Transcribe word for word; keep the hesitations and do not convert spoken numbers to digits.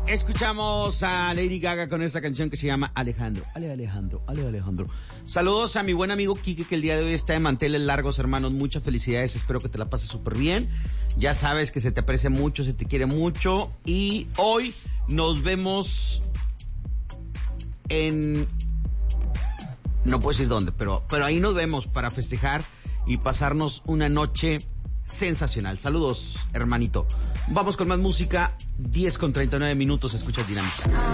Escuchamos a Lady Gaga con esta canción que se llama Alejandro. Ale Alejandro, Ale Alejandro. Saludos a mi buen amigo Quique, que el día de hoy está de manteles largos, hermanos. Muchas felicidades, espero que te la pases súper bien. Ya sabes que se te aprecia mucho, se te quiere mucho. Y hoy nos vemos en... No puedo decir dónde, pero, pero ahí nos vemos para festejar y pasarnos una noche sensacional. Saludos, hermanito. Vamos con más música. diez con treinta y nueve minutos. Escucha Dinámica.